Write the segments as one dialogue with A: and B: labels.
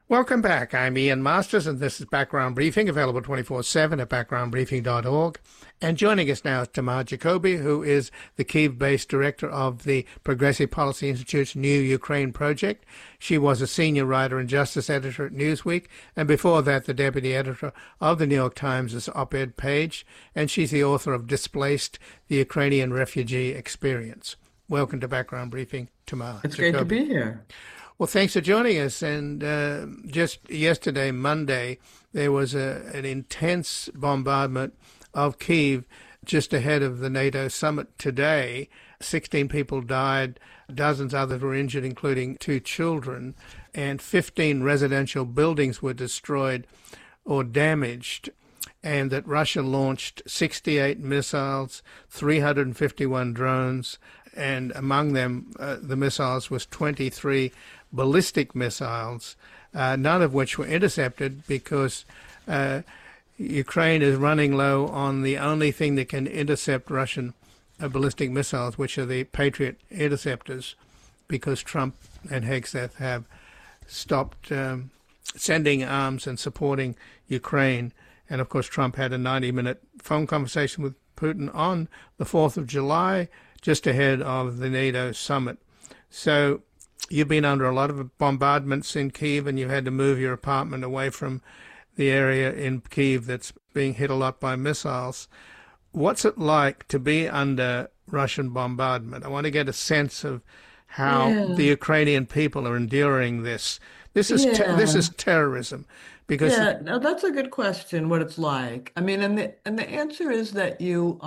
A: Welcome back. I'm Ian Masters, and this is Background Briefing, available 24/7 at backgroundbriefing.org. And joining us now is Tamar Jacoby, who is the Kyiv-based director of the Progressive Policy Institute's New Ukraine Project. She was a senior writer and justice editor at Newsweek, and before that, the deputy editor of the New York Times' op-ed page, and she's the author of Displaced, the Ukrainian Refugee Experience. Welcome to Background Briefing, Tamar.
B: It's great to be here.
A: Well, thanks for joining us. And just yesterday, Monday, there was an intense bombardment of Kyiv just ahead of the NATO summit today. 16 people died, dozens others were injured, including 2 children, and 15 residential buildings were destroyed or damaged. And that Russia launched 68 missiles, 351 drones, and among them, the missiles was 23 ballistic missiles, none of which were intercepted because Ukraine is running low on the only thing that can intercept Russian ballistic missiles, which are the Patriot interceptors, because Trump and Hegseth have stopped sending arms and supporting Ukraine. And of course, Trump had a 90-minute phone conversation with Putin on the 4th of July, just ahead of the NATO summit. So you've been under a lot of bombardments in Kyiv, and you had to move your apartment away from the area in Kyiv that's being hit a lot by missiles. What's it like to be under Russian bombardment? I want to get a sense of how the Ukrainian people are enduring this. This is terrorism. Because
B: no, that's a good question, what it's like. I mean, and the answer is that you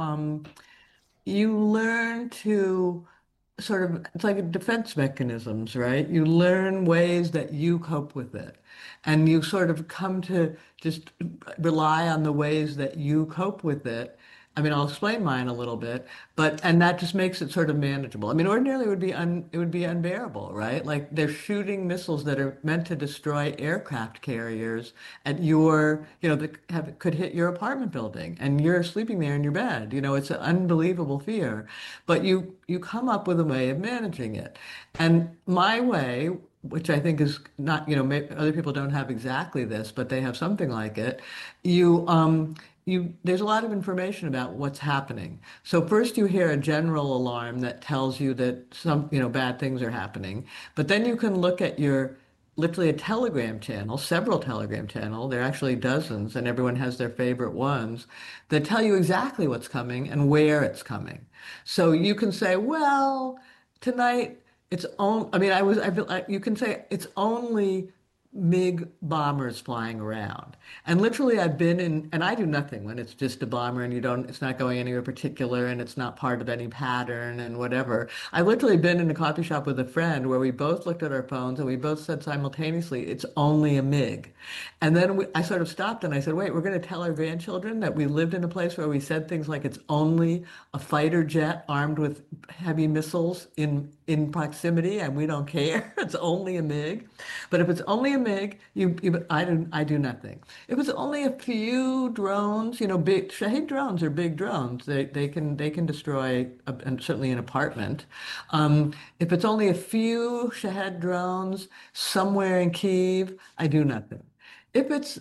B: learn to sort of, it's like defense mechanisms, right? You learn ways that you cope with it. And you sort of come to just rely on the ways that you cope with it. I mean, I'll explain mine a little bit, and that just makes it sort of manageable. I mean, ordinarily it would be unbearable, right? Like they're shooting missiles that are meant to destroy aircraft carriers at that could hit your apartment building, and you're sleeping there in your bed. It's an unbelievable fear, but you come up with a way of managing it. And my way, which I think is not, other people don't have exactly this, but they have something like it. There's a lot of information about what's happening. So first you hear a general alarm that tells you that some, bad things are happening. But then you can look at literally a Telegram channel, several Telegram channels. There are actually dozens, and everyone has their favorite ones that tell you exactly what's coming and where it's coming. So you can say, well, tonight it's only, you can say it's only MiG bombers flying around. And literally I've been in, and I do nothing when it's just a bomber and it's not going anywhere particular and it's not part of any pattern and whatever. I've literally been in a coffee shop with a friend where we both looked at our phones and we both said simultaneously, it's only a MiG. And then I sort of stopped and I said, wait, we're going to tell our grandchildren that we lived in a place where we said things like it's only a fighter jet armed with heavy missiles in proximity and we don't care. It's only a MiG. But if it's only a MiG, I do nothing. If it's only a few drones, big Shahed drones are big drones. They can destroy and certainly an apartment. If it's only a few Shahed drones somewhere in Kyiv, I do nothing. If it's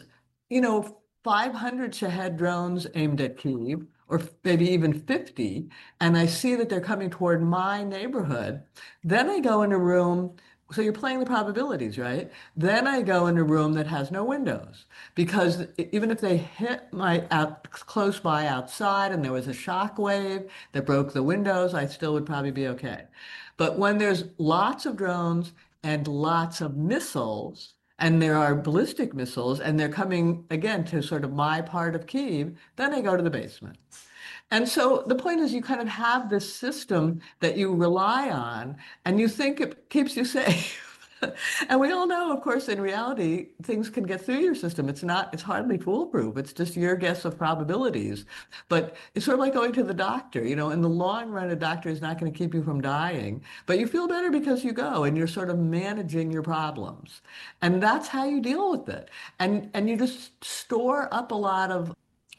B: 500 Shahed drones aimed at Kyiv, or maybe even 50, and I see that they're coming toward my neighborhood, then I go in a room. So you're playing the probabilities, right? Then I go in a room that has no windows, because even if they hit close by outside and there was a shock wave that broke the windows, I still would probably be okay. But when there's lots of drones and lots of missiles, and there are ballistic missiles, and they're coming again to sort of my part of Kyiv, then I go to the basement. And so the point is you kind of have this system that you rely on and you think it keeps you safe. And we all know, of course, in reality, things can get through your system. It's hardly foolproof. It's just your guess of probabilities. But it's sort of like going to the doctor. In the long run, a doctor is not going to keep you from dying, but you feel better because you go and you're sort of managing your problems. And that's how you deal with it. And you just store up a lot of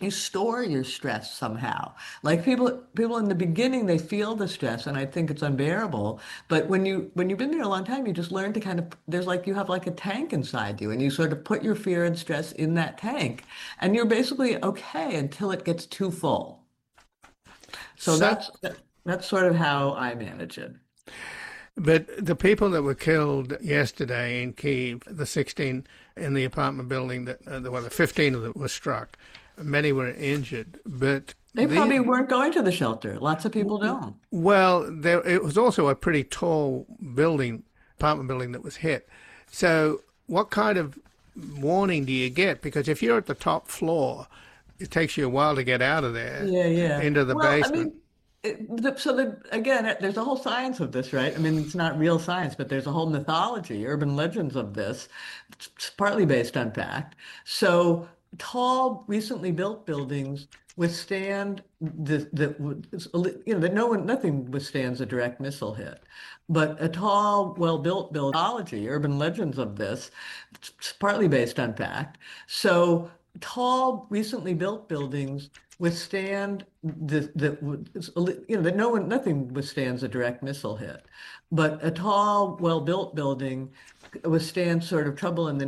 B: you store your stress somehow. Like people in the beginning, they feel the stress and I think it's unbearable. But when you've been there a long time, you just learn to kind of there's like you have like a tank inside you and you sort of put your fear and stress in that tank and you're basically okay until it gets too full. So
A: So,
B: that's sort of how I manage it.
A: but the people that were killed yesterday in Kiev, the 16 in the apartment building well, the 15 of them were struck. Many were injured, but
B: They probably weren't going to the shelter. Lots of people don't.
A: well, it was also a pretty tall building, apartment building that was hit. So, what kind of warning do you get? Because if you're at the top floor, it takes you a while to get out of there
B: Yeah, yeah.
A: into the
B: Well, I
A: basement.
B: mean, again, there's a whole science of this, right? I mean, it's not real science, but there's a whole mythology, urban legends of this. It's partly based on fact. So tall, recently built buildings withstand that nothing withstands a direct missile hit. But a tall, well-built building, urban legends of this, it's partly based on fact. So tall, recently built buildings withstand nothing withstands a direct missile hit, but a tall, well-built building withstands sort of trouble in the